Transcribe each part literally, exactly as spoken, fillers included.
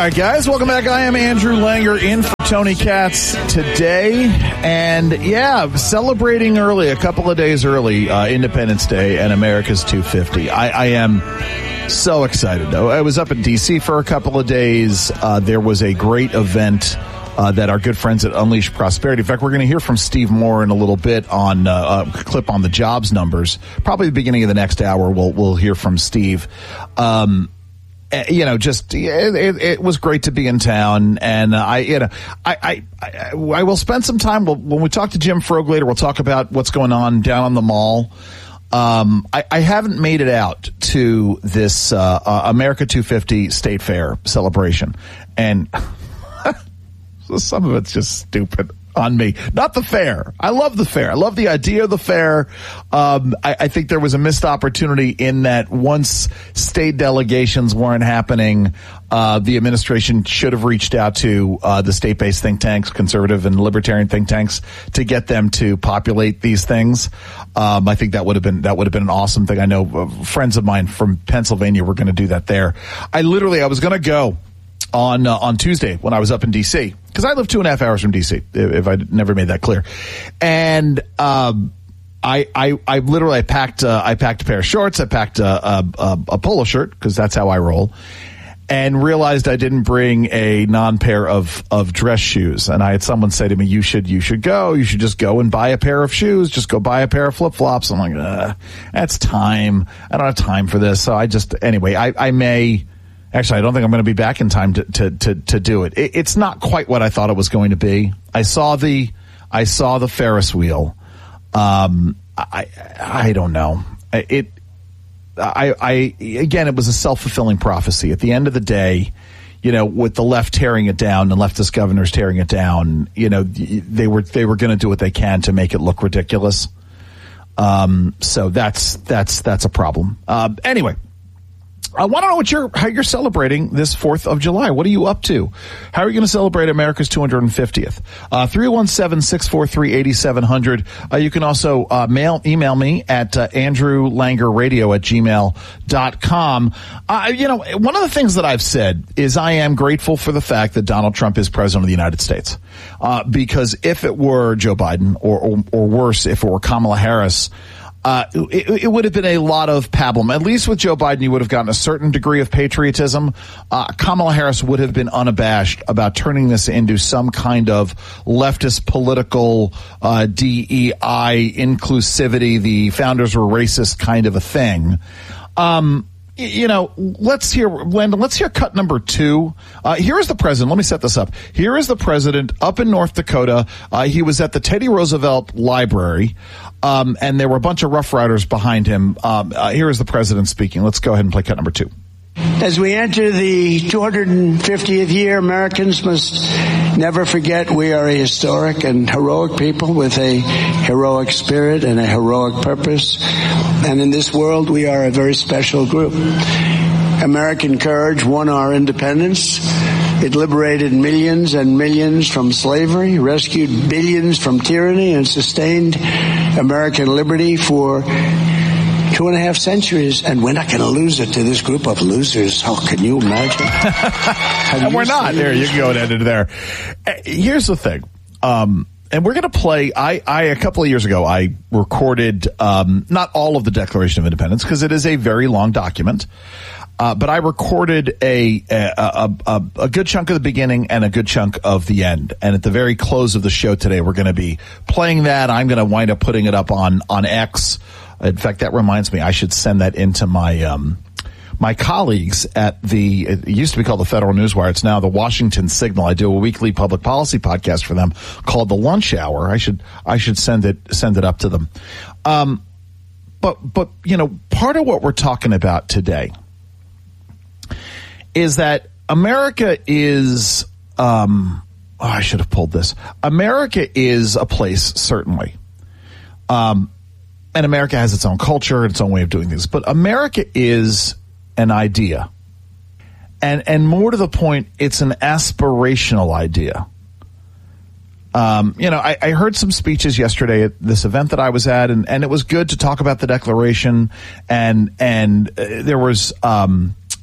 right, guys, welcome back. I am Andrew Langer in for Tony Katz today. And, yeah, celebrating early, a couple of days early, uh, Independence Day and America's two fifty. I, I am so excited, though. I was up in D C for a couple of days. Uh, there was a great event uh, that our good friends at Unleash Prosperity. In fact, we're going to hear from Steve Moore in a little bit on uh, a clip on the jobs numbers. Probably the beginning of the next hour, we'll, we'll hear from Steve. Um, You know, just it, it, it was great to be in town, and I, you know, I, I, I, I will spend some time. We'll, when we talk to Jim Froeg later, we'll talk about what's going on down on the mall. Um, I, I haven't made it out to this uh, uh, America two fifty State Fair celebration, and some of it's just stupid on me. Not the fair. I love the fair. I love the idea of the fair. Um, I, I think there was a missed opportunity in that once state delegations weren't happening, uh, the administration should have reached out to uh, the state-based think tanks, conservative and libertarian think tanks, to get them to populate these things. Um, I think that would have been that would have been an awesome thing. I know uh, friends of mine from Pennsylvania were going to do that there. I literally I was going to go on uh, on Tuesday when I was up in D C, because I live two and a half hours from D C, if I never made that clear. And um, I, I I literally I packed uh, I packed a pair of shorts, I packed a, a, a, a polo shirt, because that's how I roll, and realized I didn't bring a non-pair of, of dress shoes. And I had someone say to me, you should you should go, you should just go and buy a pair of shoes, just go buy a pair of flip-flops. I'm like, Ugh, that's time. I don't have time for this. So I just, anyway, I, I may... Actually, I don't think I'm going to be back in time to, to, to, to do it. it. It's not quite what I thought it was going to be. I saw the, I saw the Ferris wheel. Um, I, I don't know. It, I, I, again, it was a self-fulfilling prophecy. At the end of the day, you know, with the left tearing it down and leftist governors tearing it down, you know, they were, they were going to do what they can to make it look ridiculous. Um, so that's, that's, that's a problem. Um, anyway. I want to know what you're, how you're celebrating this fourth of July. What are you up to? How are you going to celebrate America's two hundred fiftieth? Uh, three one seven, six four three, eight seven zero zero. Uh, you can also uh, mail, email me at uh, andrew langer radio at gmail dot com. Uh, you know, one of the things that I've said is I am grateful for the fact that Donald Trump is president of the United States. Uh, because if it were Joe Biden, or, or, or worse, if it were Kamala Harris, Uh, it, it would have been a lot of pablum. At least with Joe Biden, you would have gotten a certain degree of patriotism. Uh, Kamala Harris would have been unabashed about turning this into some kind of leftist political uh, D E I inclusivity, the founders were racist kind of a thing. Um, You know, let's hear, Landon, let's hear cut number two. Uh, here is the president. Let me set this up. Here is the president up in North Dakota. Uh, he was at the Teddy Roosevelt Library, um, and there were a bunch of Rough Riders behind him. Um, uh, here is the president speaking. Let's go ahead and play cut number two. As we enter the two hundred fiftieth year, Americans must never forget we are a historic and heroic people with a heroic spirit and a heroic purpose. And in this world, we are a very special group. American courage won our independence. It liberated millions and millions from slavery, rescued billions from tyranny, and sustained American liberty for two and a half centuries, and we're not going to lose it to this group of losers. Oh, can you imagine? And we're not. There, you can go and edit it there. Here's the thing. Um, and we're going to play, I, I, a couple of years ago, I recorded, um, not all of the Declaration of Independence, because it is a very long document. Uh, but I recorded a, a, a, a, a good chunk of the beginning and a good chunk of the end. And at the very close of the show today, we're going to be playing that. I'm going to wind up putting it up on, on X. In fact, that reminds me, I should send that into my, um, my colleagues at the, it used to be called the Federal Newswire. It's now the Washington Signal. I do a weekly public policy podcast for them called The Lunch Hour. I should, I should send it, send it up to them. Um, but, but, you know, part of what we're talking about today is that America is, um, oh, I should have pulled this. America is a place, certainly. Um, and America has its own culture, its own way of doing things. But America is an idea. And, and more to the point, it's an aspirational idea. Um, you know, I, I heard some speeches yesterday at this event that I was at, and, and it was good to talk about the Declaration. And, and uh, there was, um,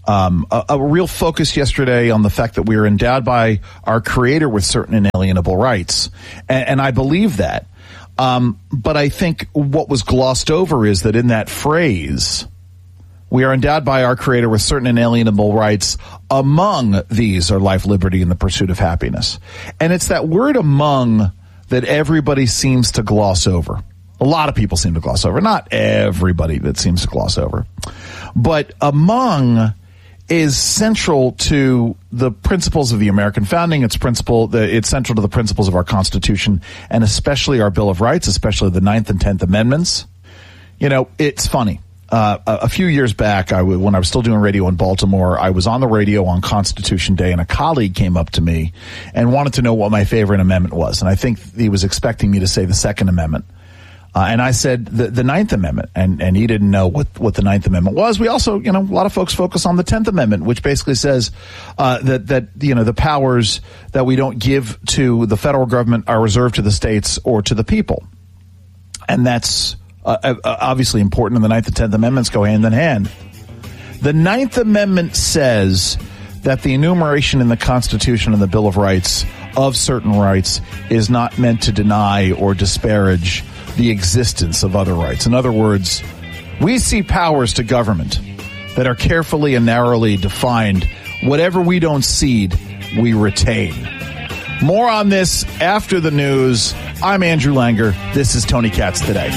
Um, a, a real focus yesterday on the fact that we are endowed by our Creator with certain inalienable rights. And, and I believe that. Um, but I think what was glossed over is that in that phrase, we are endowed by our Creator with certain inalienable rights. Among these are life, liberty, and the pursuit of happiness. And it's that word among that everybody seems to gloss over. A lot of people seem to gloss over. Not everybody that seems to gloss over. But among is central to the principles of the American founding. It's principle, the, it's central to the principles of our Constitution, and especially our Bill of Rights, especially the Ninth and Tenth Amendments. You know, it's funny. Uh, a, a few years back, I w- when I was still doing radio in Baltimore, I was on the radio on Constitution Day, and a colleague came up to me and wanted to know what my favorite amendment was. And I think he was expecting me to say the Second Amendment. Uh, and I said the, the Ninth Amendment, and, and he didn't know what, what the Ninth Amendment was. We also, you know, a lot of folks focus on the Tenth Amendment, which basically says uh, that, that, you know, the powers that we don't give to the federal government are reserved to the states or to the people. And that's uh, obviously important, and the Ninth and Tenth Amendments go hand in hand. The Ninth Amendment says that the enumeration in the Constitution and the Bill of Rights of certain rights is not meant to deny or disparage the existence of other rights. In other words, we see powers to government that are carefully and narrowly defined. Whatever we don't cede, we retain. More on this after the news. I'm Andrew Langer. This is Tony Katz Today.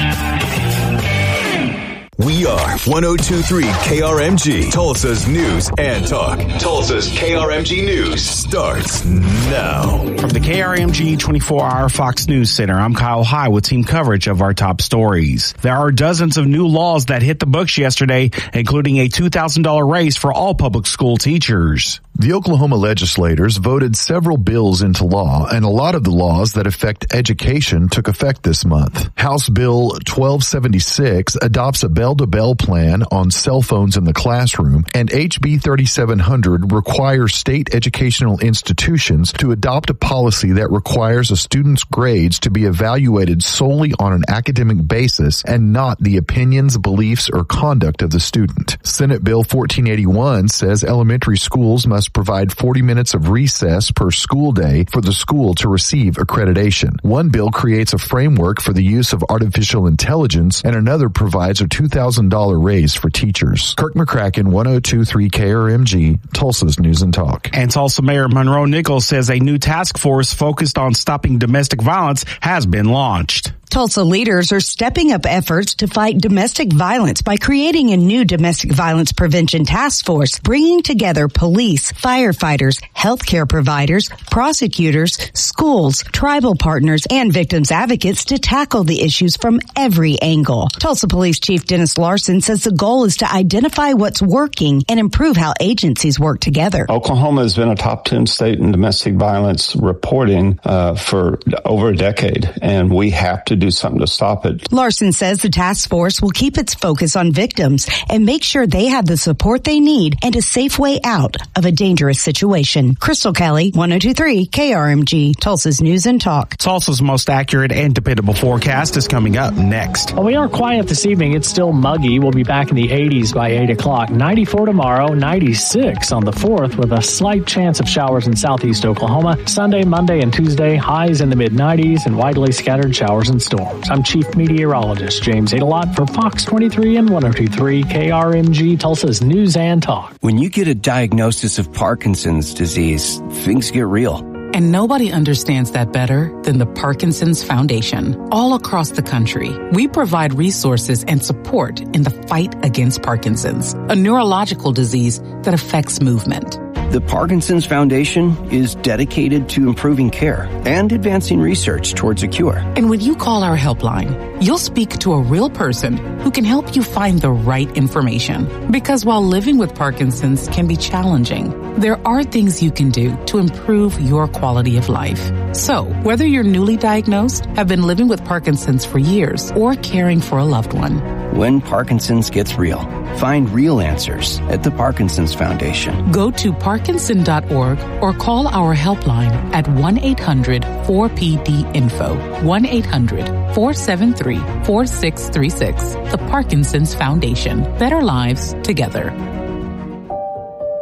We are one oh two point three K R M G, Tulsa's news and talk. Tulsa's K R M G News starts now. From the K R M G twenty-four hour Fox News Center, I'm Kyle High with team coverage of our top stories. There are dozens of new laws that hit the books yesterday, including a two thousand dollars raise for all public school teachers. The Oklahoma legislators voted several bills into law, and a lot of the laws that affect education took effect this month. House Bill twelve seventy-six adopts a bell-to-bell plan on cell phones in the classroom, and H B thirty-seven hundred requires state educational institutions to adopt a policy that requires a student's grades to be evaluated solely on an academic basis and not the opinions, beliefs, or conduct of the student. Senate Bill fourteen eighty-one says elementary schools must provide forty minutes of recess per school day for the school to receive accreditation. One bill creates a framework for the use of artificial intelligence, and another provides a two thousand dollars raise for teachers. Kirk McCracken, one oh two point three K R M G, Tulsa's News and Talk. And Tulsa Mayor Monroe Nichols says a new task force focused on stopping domestic violence has been launched. Tulsa leaders are stepping up efforts to fight domestic violence by creating a new domestic violence prevention task force, bringing together police, firefighters, healthcare providers, prosecutors, schools, tribal partners, and victims advocates to tackle the issues from every angle. Tulsa Police Chief Dennis Larson says the goal is to identify what's working and improve how agencies work together. Oklahoma has been a top ten state in domestic violence reporting uh, for over a decade, and we have to do something to stop it. Larson says the task force will keep its focus on victims and make sure they have the support they need and a safe way out of a dangerous situation. Crystal Kelly, one oh two point three K R M G, Tulsa's News and Talk. Tulsa's most accurate and dependable forecast is coming up next. Well, we are quiet this evening. It's still muggy. We'll be back in the eighties by eight o'clock. ninety-four tomorrow, ninety-six on the fourth with a slight chance of showers in southeast Oklahoma. Sunday, Monday, and Tuesday, highs in the mid nineties and widely scattered showers and storms. I'm Chief Meteorologist James Adelot for Fox twenty-three and one oh two point three K R M G, Tulsa's News and Talk. When you get a diagnosis of Parkinson's disease, things get real. And nobody understands that better than the Parkinson's Foundation. All across the country, we provide resources and support in the fight against Parkinson's, a neurological disease that affects movement. The Parkinson's Foundation is dedicated to improving care and advancing research towards a cure. And when you call our helpline, you'll speak to a real person who can help you find the right information. Because while living with Parkinson's can be challenging, there are things you can do to improve your quality of life. So, whether you're newly diagnosed, have been living with Parkinson's for years, or caring for a loved one, when Parkinson's gets real, find real answers at the Parkinson's Foundation. Go to parkinson dot org or call our helpline at one eight hundred four P D info, one eight hundred four seven three four six three six. The Parkinson's Foundation. Better lives together.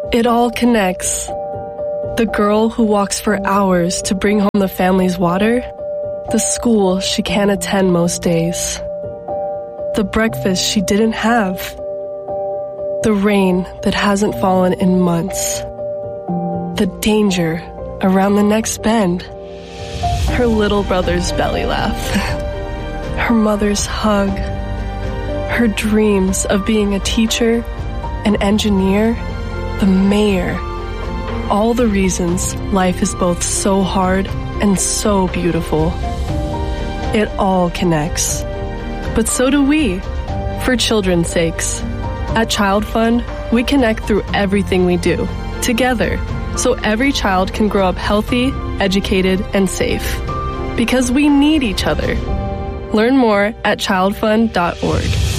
It all connects. The girl who walks for hours to bring home the family's water, the school she can't attend most days, the breakfast she didn't have, the rain that hasn't fallen in months, the danger around the next bend, her little brother's belly laugh, her mother's hug, her dreams of being a teacher, an engineer, the mayor. All the reasons life is both so hard and so beautiful. It all connects. But so do we, for children's sakes. At Child Fund, we connect through everything we do, together, so every child can grow up healthy, educated, and safe. Because we need each other. Learn more at child fund dot org.